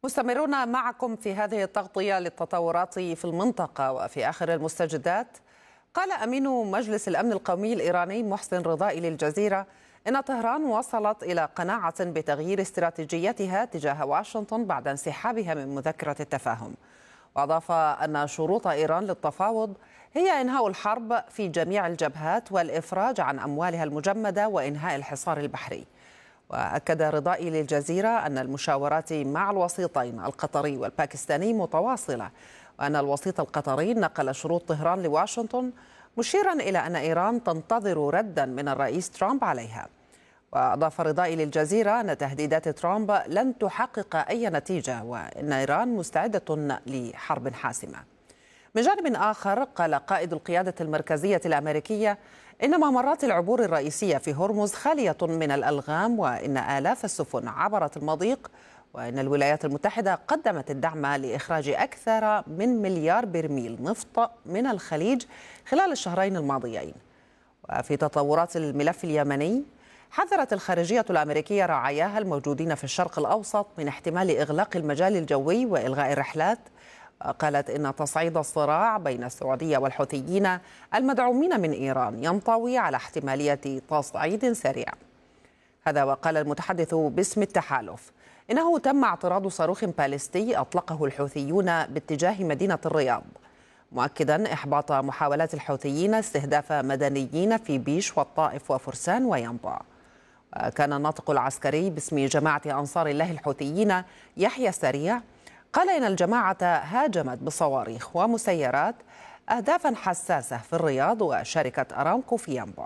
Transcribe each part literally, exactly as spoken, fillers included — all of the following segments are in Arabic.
مستمرون معكم في هذه التغطية للتطورات في المنطقة. وفي آخر المستجدات قال أمين مجلس الأمن القومي الإيراني محسن رضائي للجزيرة إن طهران وصلت إلى قناعة بتغيير استراتيجيتها تجاه واشنطن بعد انسحابها من مذكرة التفاهم. وأضاف أن شروط إيران للتفاوض هي إنهاء الحرب في جميع الجبهات والإفراج عن أموالها المجمدة وإنهاء الحصار البحري. وأكد رضائي للجزيرة أن المشاورات مع الوسيطين القطري والباكستاني متواصلة، وأن الوسيط القطري نقل شروط طهران لواشنطن مشيرا إلى أن إيران تنتظر ردا من الرئيس ترامب عليها. وأضاف رضائي للجزيرة أن تهديدات ترامب لن تحقق أي نتيجة، وأن إيران مستعدة لحرب حاسمة. من جانب آخر قال قائد القيادة المركزية الأمريكية إن ممرات العبور الرئيسية في هرمز خالية من الألغام، وإن آلاف السفن عبرت المضيق، وإن الولايات المتحدة قدمت الدعم لإخراج أكثر من مليار برميل نفط من الخليج خلال الشهرين الماضيين. وفي تطورات الملف اليمني حذرت الخارجية الأمريكية رعاياها الموجودين في الشرق الأوسط من احتمال إغلاق المجال الجوي وإلغاء الرحلات. قالت إن تصعيد الصراع بين السعودية والحوثيين المدعومين من إيران ينطوي على احتمالية تصعيد سريع. هذا وقال المتحدث باسم التحالف إنه تم اعتراض صاروخ باليستي أطلقه الحوثيون باتجاه مدينة الرياض، مؤكدا إحباط محاولات الحوثيين استهداف مدنيين في بيش والطائف وفرسان وينبع. كان الناطق العسكري باسم جماعة أنصار الله الحوثيين يحيى السريع قال إن الجماعة هاجمت بصواريخ ومسيرات أهدافا حساسة في الرياض وشركة أرامكو في ينبع.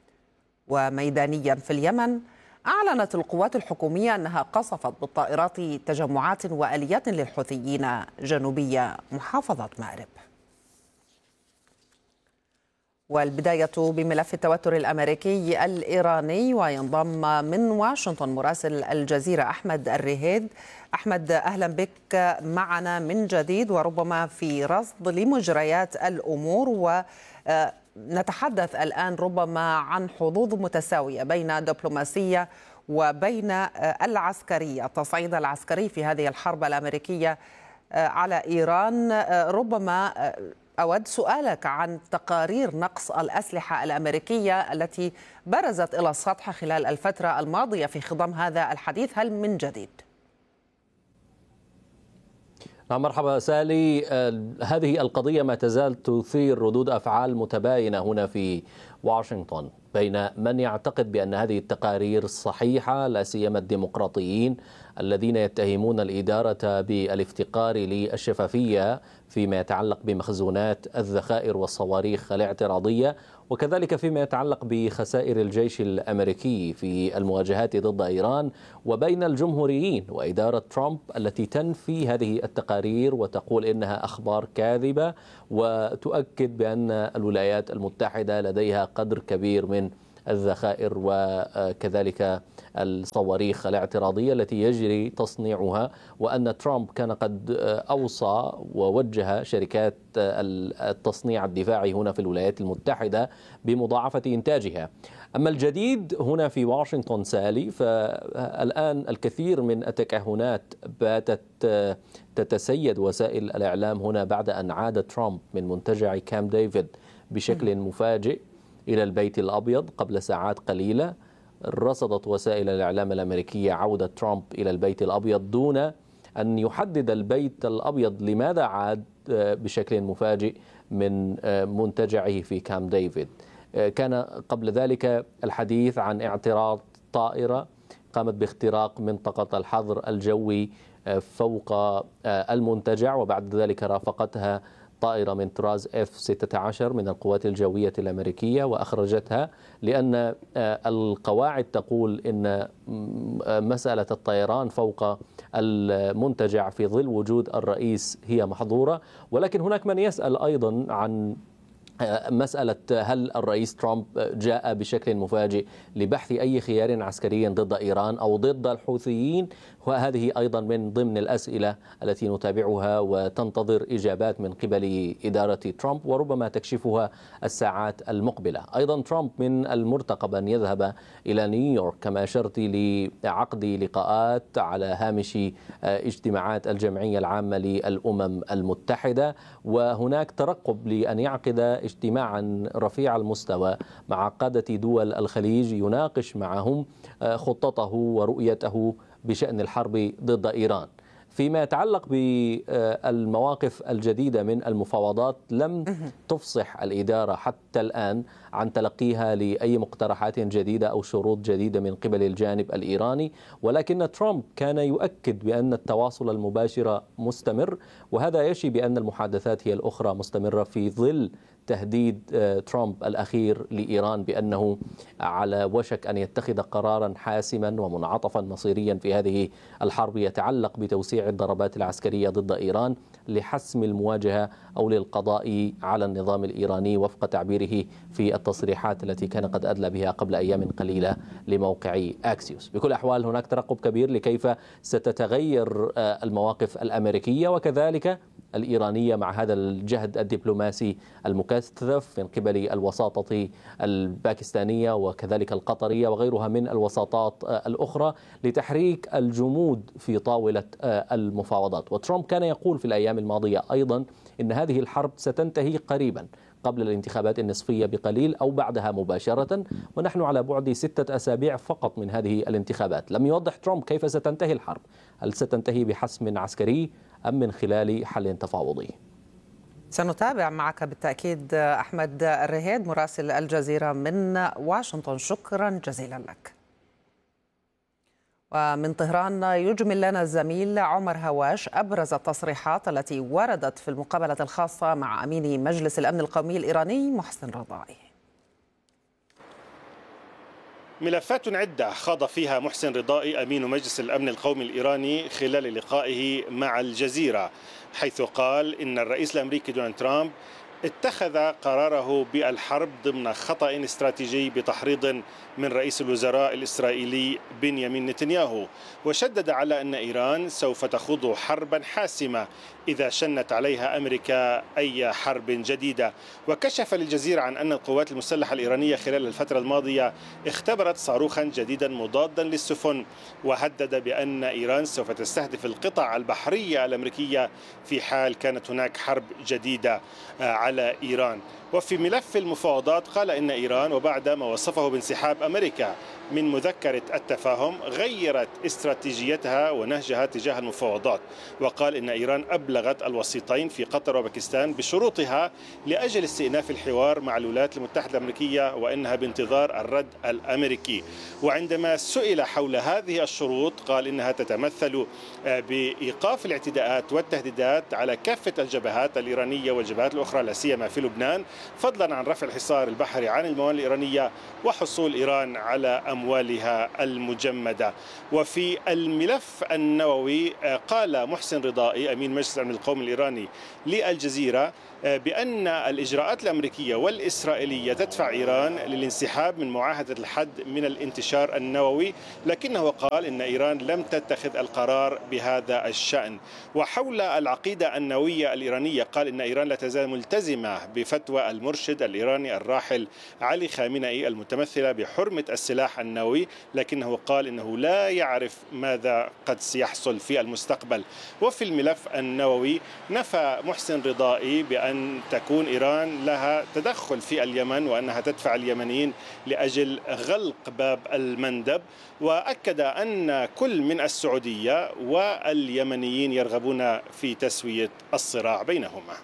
وميدانيا في اليمن أعلنت القوات الحكومية أنها قصفت بالطائرات تجمعات وآليات للحوثيين جنوبية محافظة مأرب. والبداية بملف التوتر الأمريكي الإيراني، وينضم من واشنطن مراسل الجزيرة أحمد الرهيد. أحمد، أهلا بك معنا من جديد، وربما في رصد لمجريات الأمور. ونتحدث الآن ربما عن حظوظ متساوية بين الدبلوماسية وبين العسكرية، التصعيد العسكري في هذه الحرب الأمريكية على إيران. ربما أود سؤالك عن تقارير نقص الأسلحة الأمريكية التي برزت إلى السطح خلال الفترة الماضية في خضم هذا الحديث، هل من جديد؟ نعم، مرحبا سالي. هذه القضية ما تزال تثير ردود أفعال متباينة هنا في واشنطن بين من يعتقد بأن هذه التقارير صحيحة، لا سيما الديمقراطيين الذين يتهمون الإدارة بالافتقار للشفافية فيما يتعلق بمخزونات الذخائر والصواريخ الاعتراضية، وكذلك فيما يتعلق بخسائر الجيش الأمريكي في المواجهات ضد إيران، وبين الجمهوريين وإدارة ترامب التي تنفي هذه التقارير وتقول إنها أخبار كاذبة، وتؤكد بأن الولايات المتحدة لديها قدر كبير من الذخائر وكذلك الصواريخ الاعتراضية التي يجري تصنيعها، وأن ترامب كان قد أوصى ووجه شركات التصنيع الدفاعي هنا في الولايات المتحدة بمضاعفة إنتاجها. أما الجديد هنا في واشنطن سالي، فالآن الكثير من التكهنات باتت تتسيد وسائل الإعلام هنا بعد أن عاد ترامب من منتجع كامب ديفيد بشكل مفاجئ إلى البيت الأبيض قبل ساعات قليلة. رصدت وسائل الإعلام الأمريكية عودة ترامب إلى البيت الأبيض دون أن يحدد البيت الأبيض لماذا عاد بشكل مفاجئ من منتجعه في كامب ديفيد. كان قبل ذلك الحديث عن اعتراض طائرة قامت باختراق منطقة الحظر الجوي فوق المنتجع، وبعد ذلك رافقتها طائرة من طراز إف ستة عشر من القوات الجوية الأمريكية وأخرجتها، لأن القواعد تقول إن مسألة الطيران فوق المنتجع في ظل وجود الرئيس هي محظورة. ولكن هناك من يسأل أيضا عن مسألة هل الرئيس ترامب جاء بشكل مفاجئ لبحث أي خيار عسكري ضد إيران أو ضد الحوثيين، وهذه أيضا من ضمن الأسئلة التي نتابعها وتنتظر إجابات من قبل إدارة ترامب وربما تكشفها الساعات المقبلة. أيضا ترامب من المرتقب أن يذهب إلى نيويورك كما أشرت لعقد لقاءات على هامش اجتماعات الجمعية العامة للأمم المتحدة، وهناك ترقب لأن يعقد اجتماعا رفيع المستوى مع قادة دول الخليج يناقش معهم خطته ورؤيته بشأن الحرب ضد إيران. فيما يتعلق بالمواقف الجديدة من المفاوضات، لم تفصح الإدارة حتى الآن عن تلقيها لأي مقترحات جديدة أو شروط جديدة من قبل الجانب الإيراني، ولكن ترامب كان يؤكد بأن التواصل المباشر مستمر، وهذا يشي بأن المحادثات هي الأخرى مستمرة في ظل تهديد ترامب الأخير لإيران بأنه على وشك أن يتخذ قرارا حاسما ومنعطفا مصيريا في هذه الحرب يتعلق بتوسيع الضربات العسكرية ضد إيران لحسم المواجهة أو للقضاء على النظام الإيراني وفق تعبيره في التصريحات التي كان قد أدلى بها قبل أيام قليلة لموقع أكسيوس. بكل الأحوال هناك ترقب كبير لكيف ستتغير المواقف الأمريكية وكذلك الإيرانية مع هذا الجهد الدبلوماسي المكثف من قبل الوساطة الباكستانية وكذلك القطرية وغيرها من الوساطات الأخرى لتحريك الجمود في طاولة المفاوضات. وترامب كان يقول في الأيام الماضية أيضا إن هذه الحرب ستنتهي قريبا قبل الانتخابات النصفية بقليل أو بعدها مباشرة، ونحن على بعد ستة أسابيع فقط من هذه الانتخابات. لم يوضح ترامب كيف ستنتهي الحرب، هل ستنتهي بحسم عسكري أم من خلال حل تفاوضي؟ سنتابع معك بالتأكيد. أحمد الرهيد مراسل الجزيرة من واشنطن، شكرا جزيلا لك. ومن طهران يجمل لنا الزميل عمر هواش أبرز التصريحات التي وردت في المقابلة الخاصة مع أمين مجلس الأمن القومي الإيراني محسن رضائي. ملفات عدة خاض فيها محسن رضائي أمين مجلس الأمن القومي الإيراني خلال لقائه مع الجزيرة، حيث قال إن الرئيس الأمريكي دونالد ترامب اتخذ قراره بالحرب ضمن خطأ استراتيجي بتحريض من رئيس الوزراء الإسرائيلي بنيامين نتنياهو، وشدد على أن إيران سوف تخوض حربا حاسمة إذا شنت عليها أمريكا أي حرب جديدة. وكشف للجزيرة عن أن القوات المسلحة الإيرانية خلال الفترة الماضية اختبرت صاروخا جديدا مضادا للسفن، وهدد بأن إيران سوف تستهدف القطع البحرية الأمريكية في حال كانت هناك حرب جديدة على إيران. وفي ملف المفاوضات قال إن إيران وبعد ما وصفه بانسحاب أمريكا من مذكرة التفاهم غيرت استراتيجيتها ونهجها تجاه المفاوضات، وقال إن إيران أبلغت الوسيطين في قطر وباكستان بشروطها لأجل استئناف الحوار مع الولايات المتحدة الأمريكية وإنها بانتظار الرد الأمريكي. وعندما سئل حول هذه الشروط قال إنها تتمثل بإيقاف الاعتداءات والتهديدات على كافة الجبهات الإيرانية والجبهات الأخرى لا سيما في لبنان، فضلا عن رفع الحصار البحري عن الموانئ الإيرانية وحصول إيران على أموالها المجمدة. وفي الملف النووي قال محسن رضائي أمين مجلس الأمن القومي الإيراني للجزيرة بأن الإجراءات الأمريكية والإسرائيلية تدفع إيران للانسحاب من معاهدة الحد من الانتشار النووي، لكنه قال إن إيران لم تتخذ القرار بهذا الشأن. وحول العقيدة النووية الإيرانية قال إن إيران لا تزال ملتزمة بفتوى المرشد الإيراني الراحل علي خامنئي المتمثلة بحرمة السلاح النووي، لكنه قال إنه لا يعرف ماذا قد سيحصل في المستقبل. وفي الملف النووي نفى محسن رضائي بأن أن تكون إيران لها تدخل في اليمن وأنها تدفع اليمنيين لأجل غلق باب المندب، وأكد أن كل من السعودية واليمنيين يرغبون في تسوية الصراع بينهما.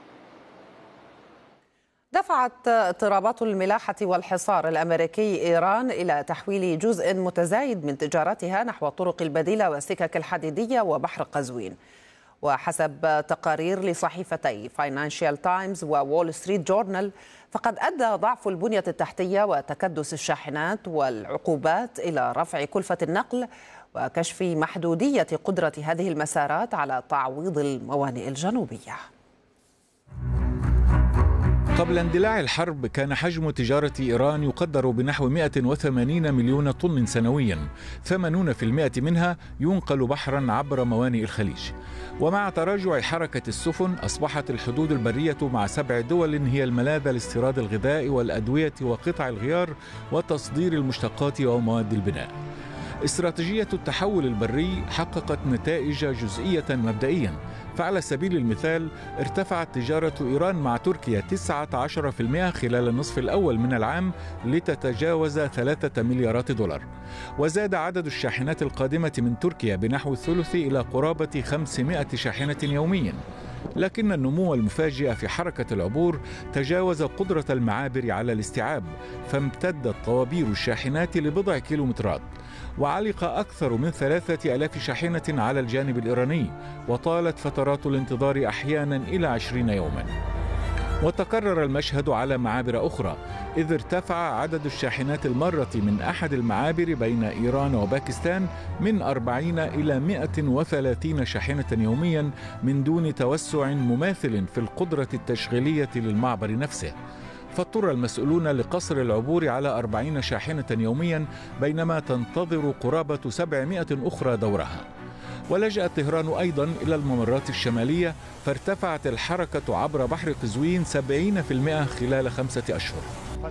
دفعت اضطرابات الملاحة والحصار الأمريكي إيران إلى تحويل جزء متزايد من تجارتها نحو الطرق البديلة والسكك الحديدية وبحر قزوين. وحسب تقارير لصحيفتي فاينانشال تايمز وول ستريت جورنال، فقد أدى ضعف البنية التحتية وتكدس الشاحنات والعقوبات إلى رفع كلفة النقل وكشف محدودية قدرة هذه المسارات على تعويض الموانئ الجنوبية. قبل اندلاع الحرب كان حجم تجارة إيران يقدر بنحو مئة وثمانين مليون طن سنويا، ثمانين بالمئة منها ينقل بحرا عبر موانئ الخليج. ومع تراجع حركة السفن أصبحت الحدود البرية مع سبع دول هي الملاذ لاستيراد الغذاء والأدوية وقطع الغيار وتصدير المشتقات ومواد البناء. استراتيجية التحول البري حققت نتائج جزئية مبدئيا، فعلى سبيل المثال ارتفعت تجارة إيران مع تركيا تسعة عشر بالمئة خلال النصف الأول من العام لتتجاوز ثلاثة مليارات دولار، وزاد عدد الشاحنات القادمة من تركيا بنحو الثلث إلى قرابة خمسمائة شاحنة يوميا. لكن النمو المفاجئ في حركة العبور تجاوز قدرة المعابر على الاستيعاب، فامتدت طوابير الشاحنات لبضع كيلومترات، وعلق أكثر من ثلاثة آلاف شاحنة على الجانب الإيراني، وطالت فترات الانتظار أحيانا إلى عشرين يوما. وتكرر المشهد على معابر أخرى، إذ ارتفع عدد الشاحنات المارة من أحد المعابر بين إيران وباكستان من أربعين إلى مئة وثلاثين شاحنة يوميا من دون توسع مماثل في القدرة التشغيلية للمعبر نفسه، فاضطر المسؤولون لقصر العبور على أربعين شاحنة يوميا بينما تنتظر قرابة سبعمائة أخرى دورها. ولجأت طهران أيضا إلى الممرات الشمالية، فارتفعت الحركة عبر بحر قزوين سبعين بالمئة خلال خمسة أشهر.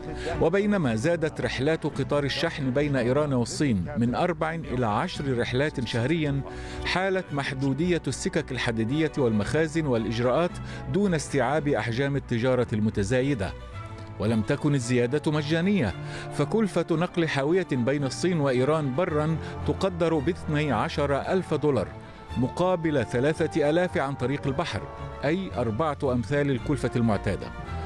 وبينما زادت رحلات قطار الشحن بين إيران والصين من أربع إلى عشر رحلات شهريا، حالت محدودية السكك الحديدية والمخازن والإجراءات دون استيعاب أحجام التجارة المتزايدة. ولم تكن الزيادة مجانية، فكلفة نقل حاوية بين الصين وإيران برا تقدر باثني عشر ألف دولار مقابل ثلاثة آلاف عن طريق البحر، أي أربعة أمثال الكلفة المعتادة.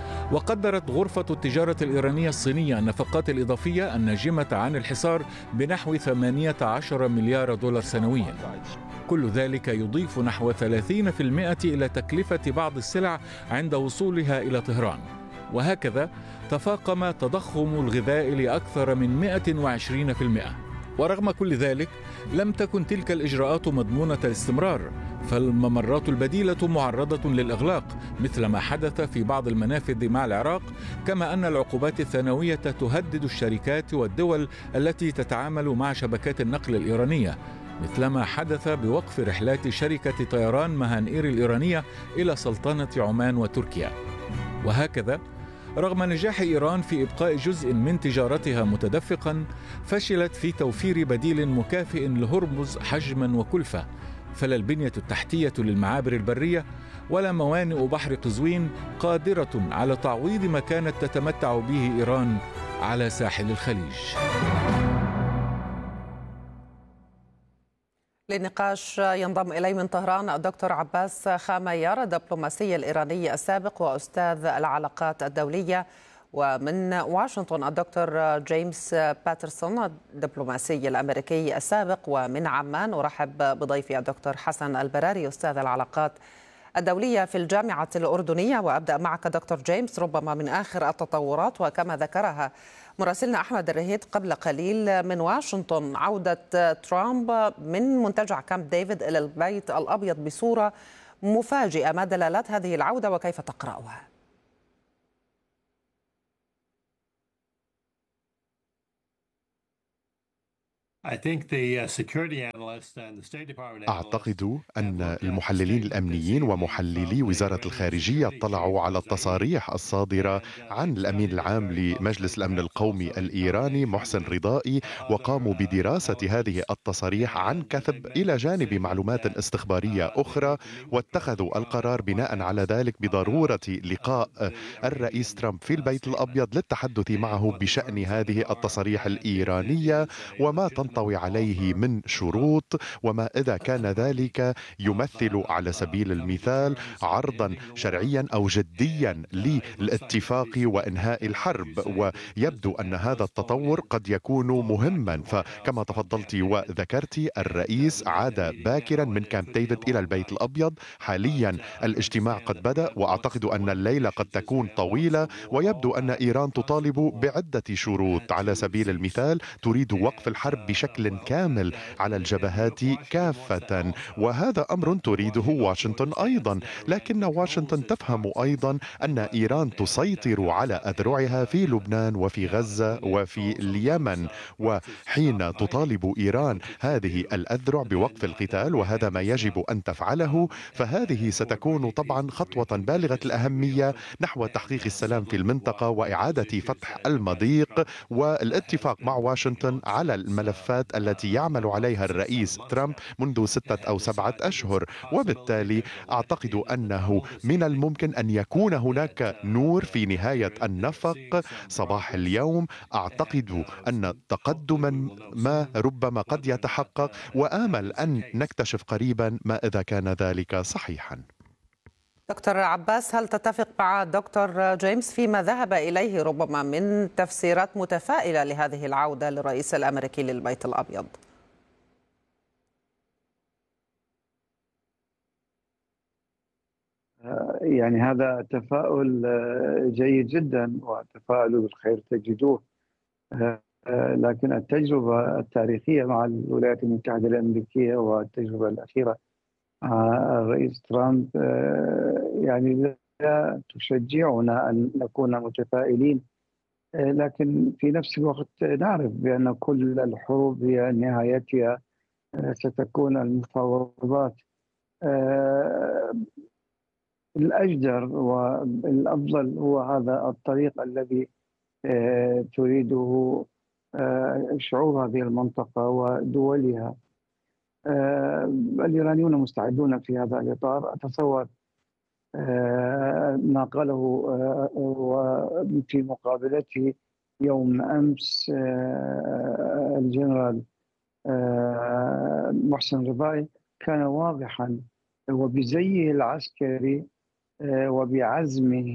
وقدرت غرفة التجارة الإيرانية الصينية النفقات الإضافية الناجمة عن الحصار بنحو ثمانية عشر مليار دولار سنويا. كل ذلك يضيف نحو ثلاثين بالمئة إلى تكلفة بعض السلع عند وصولها إلى طهران. وهكذا تفاقم تضخم الغذاء لأكثر من مئة وعشرين بالمئة. ورغم كل ذلك لم تكن تلك الإجراءات مضمونة الاستمرار، فالممرات البديلة معرضة للإغلاق مثل ما حدث في بعض المنافذ مع العراق، كما أن العقوبات الثانوية تهدد الشركات والدول التي تتعامل مع شبكات النقل الإيرانية، مثلما حدث بوقف رحلات شركة طيران مهان إير الإيرانية إلى سلطنة عمان وتركيا. وهكذا رغم نجاح إيران في إبقاء جزء من تجارتها متدفقا، فشلت في توفير بديل مكافئ لهرمز حجما وكلفة، فلا البنية التحتية للمعابر البرية ولا موانئ بحر قزوين قادرة على تعويض ما كانت تتمتع به إيران على ساحل الخليج. للنقاش ينضم إلي من طهران الدكتور عباس خاميار، الدبلوماسي الإيراني السابق وأستاذ العلاقات الدولية، ومن واشنطن الدكتور جيمس باترسون الدبلوماسي الأمريكي السابق، ومن عمان أرحب بضيفي الدكتور حسن البراري أستاذ العلاقات الدولية في الجامعة الأردنية. وأبدأ معك دكتور جيمس، ربما من آخر التطورات وكما ذكرها مراسلنا أحمد الرهيد قبل قليل من واشنطن، عودة ترامب من منتجع كامب ديفيد إلى البيت الأبيض بصورة مفاجئة. ما دلالات هذه العودة وكيف تقرأها؟ أعتقد أن المحللين الأمنيين ومحللي وزارة الخارجية اطلعوا على التصاريح الصادرة عن الأمين العام لمجلس الأمن القومي الإيراني محسن رضائي، وقاموا بدراسة هذه التصاريح عن كثب إلى جانب معلومات استخبارية أخرى، واتخذوا القرار بناء على ذلك بضرورة لقاء الرئيس ترامب في البيت الأبيض للتحدث معه بشأن هذه التصاريح الإيرانية وما تنطوي عليه من شروط، وما إذا كان ذلك يمثل على سبيل المثال عرضا شرعيا أو جديا للاتفاق وإنهاء الحرب. ويبدو أن هذا التطور قد يكون مهما، فكما تفضلت وذكرت الرئيس عاد باكرا من كامب ديفيد إلى البيت الأبيض. حاليا الاجتماع قد بدأ، وأعتقد أن الليلة قد تكون طويلة، ويبدو أن إيران تطالب بعدة شروط. على سبيل المثال تريد وقف الحرب بشكل بشكل كامل على الجبهات كافة، وهذا أمر تريده واشنطن أيضا. لكن واشنطن تفهم أيضا أن إيران تسيطر على أذرعها في لبنان وفي غزة وفي اليمن، وحين تطالب إيران هذه الأذرع بوقف القتال، وهذا ما يجب أن تفعله، فهذه ستكون طبعا خطوة بالغة الأهمية نحو تحقيق السلام في المنطقة وإعادة فتح المضيق والاتفاق مع واشنطن على الملفات التي يعمل عليها الرئيس ترامب منذ ستة أو سبعة أشهر. وبالتالي أعتقد أنه من الممكن أن يكون هناك نور في نهاية النفق صباح اليوم. أعتقد أن تقدما ما ربما قد يتحقق، وآمل أن نكتشف قريبا ما إذا كان ذلك صحيحا. دكتور عباس، هل تتفق مع دكتور جيمس فيما ذهب إليه ربما من تفسيرات متفائلة لهذه العودة للرئيس الأمريكي للبيت الأبيض؟ يعني هذا تفاؤل جيد جدا، وتفاؤلوا بالخير تجدوه، لكن التجربة التاريخية مع الولايات المتحدة الأمريكية والتجربة الأخيرة الرئيس ترامب يعني لا تشجعنا أن نكون متفائلين، لكن في نفس الوقت نعرف بأن كل الحروب هي نهايتها ستكون المفاوضات. الأجدر والأفضل هو هذا الطريق الذي تريده شعوب هذه المنطقة ودولها. الإيرانيون مستعدون في هذا الإطار. أتصور ما قاله وفي مقابلته يوم أمس الجنرال محسن رضائي كان واضحا، وبزيه العسكري وبعزمه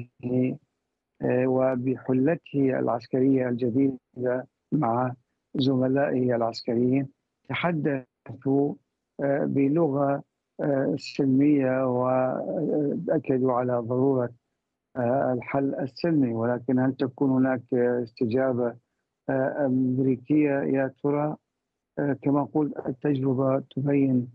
وبحلته العسكرية الجديدة مع زملائه العسكريين تحدثوا بلغة سلمية وأكدوا على ضرورة الحل السلمي. ولكن هل تكون هناك استجابة أمريكية يا ترى؟ كما قلت التجربة تبين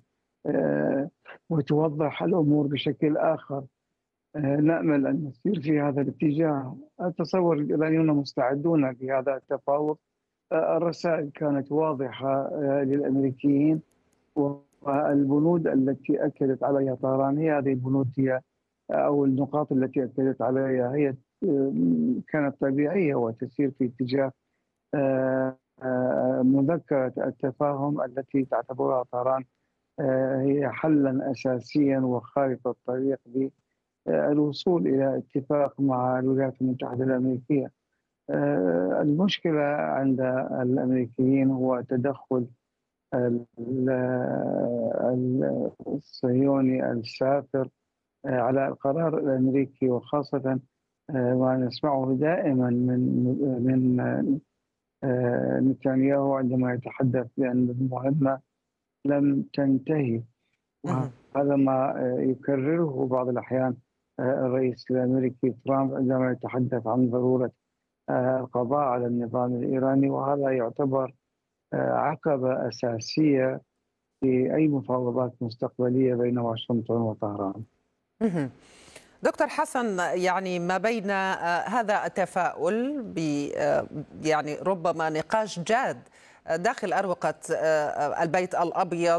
وتوضح الأمور بشكل آخر. نأمل أن نسير في هذا الاتجاه. أتصور الإيرانيون مستعدون لهذا التفاوض. الرسائل كانت واضحة للأمريكيين، والبنود التي أكدت عليها طهران هي هذه البنود هي أو النقاط التي أكدت عليها هي كانت طبيعية وتسير في اتجاه مذكرة التفاهم التي تعتبرها طهران هي حلا أساسيا وخارطة الطريق للوصول إلى اتفاق مع الولايات المتحدة الأمريكية. المشكلة عند الأمريكيين هو تدخل الصهيوني السافر على القرار الأمريكي، وخاصة ما نسمعه دائما من من نتنياهو عندما يتحدث بأن المهمة لم تنتهي. وهذا ما يكرره بعض الأحيان الرئيس الأمريكي ترامب عندما يتحدث عن ضرورة القضاء على النظام الإيراني، وهذا يعتبر عقبة أساسية في أي مفاوضات مستقبلية بين واشنطن وطهران. دكتور حسن، يعني ما بين هذا التفاؤل ب يعني ربما نقاش جاد داخل أروقة البيت الأبيض